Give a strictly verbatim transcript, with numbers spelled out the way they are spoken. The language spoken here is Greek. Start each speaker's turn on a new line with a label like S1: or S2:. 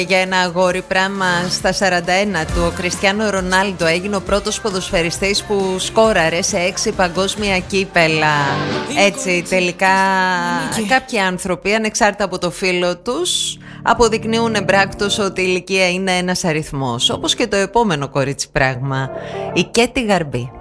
S1: Για ένα αγόρι πράγμα στα σαράντα ένα του, ο Κριστιάνο Ρονάλντο έγινε ο πρώτος ποδοσφαιριστής που σκόραρε σε έξι παγκόσμια κύπελα. Έτσι τελικά κάποιοι άνθρωποι, ανεξάρτητα από το φύλο τους, αποδεικνύουν εμπράκτως ότι η ηλικία είναι ένας αριθμός, όπως και το επόμενο κορίτσι πράγμα, η Κέτι Γαρμπή.